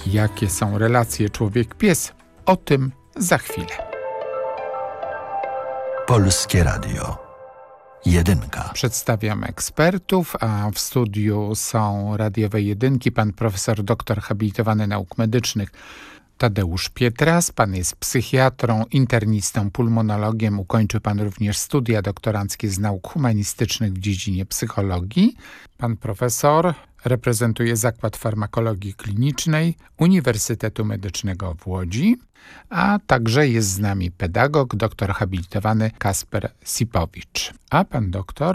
Jakie są relacje człowiek-pies? O tym za chwilę. Polskie Radio. Jedynka. Przedstawiam ekspertów, a w studiu są radiowe jedynki. Pan profesor doktor habilitowany nauk medycznych Tadeusz Pietras. Pan jest psychiatrą, internistą, pulmonologiem. Ukończył pan również studia doktoranckie z nauk humanistycznych w dziedzinie psychologii. Pan profesor reprezentuje Zakład Farmakologii Klinicznej Uniwersytetu Medycznego w Łodzi, a także jest z nami pedagog, doktor habilitowany Kasper Sipowicz. A pan doktor